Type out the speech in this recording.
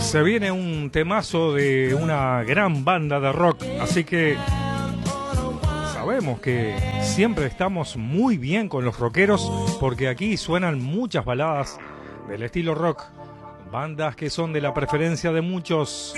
Se viene un temazo de una gran banda de rock, así que sabemos que siempre estamos muy bien con los rockeros porque aquí suenan muchas baladas del estilo rock, bandas que son de la preferencia de muchos.